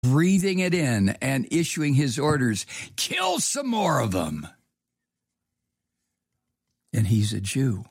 breathing it in and issuing his orders, kill some more of them. And he's a Jew.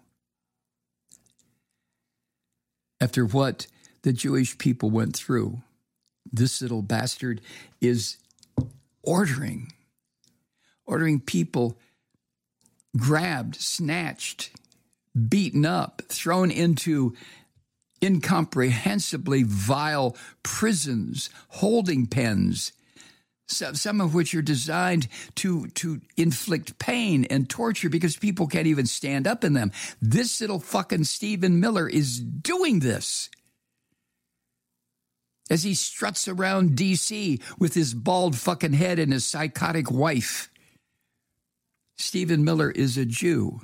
After what the Jewish people went through, this little bastard is ordering people grabbed, snatched, beaten up, thrown into incomprehensibly vile prisons, holding pens, some of which are designed to inflict pain and torture because people can't even stand up in them. This little fucking Stephen Miller is doing this as he struts around D.C. with his bald fucking head and his psychotic wife. Stephen Miller is a Jew.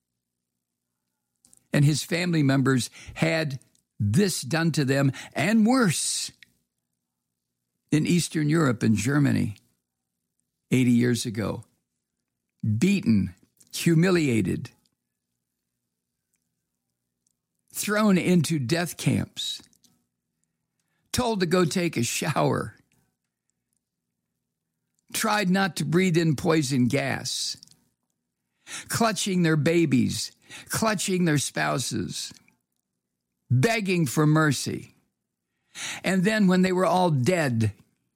And his family members had this done to them and worse in Eastern Europe and Germany 80 years ago. Beaten, humiliated, thrown into death camps, told to go take a shower, tried not to breathe in poison gas, clutching their babies, clutching their spouses, begging for mercy. And then when they were all dead,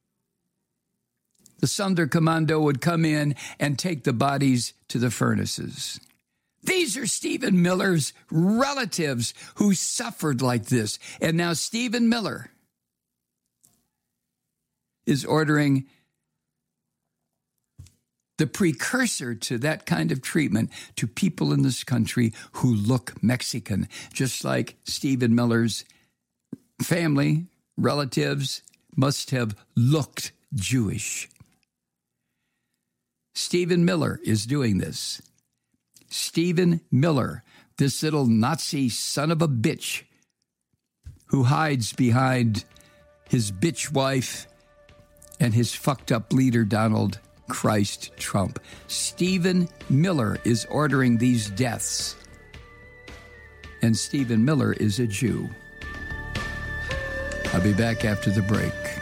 the Sonderkommando would come in and take the bodies to the furnaces. These are Stephen Miller's relatives who suffered like this. And now Stephen Miller is ordering the precursor to that kind of treatment to people in this country who look Mexican, just like Stephen Miller's family, relatives must have looked Jewish. Stephen Miller is doing this. Stephen Miller, this little Nazi son of a bitch who hides behind his bitch wife and his fucked up leader, Donald Christ Trump. Stephen Miller is ordering these deaths. And Stephen Miller is a Jew. I'll be back after the break.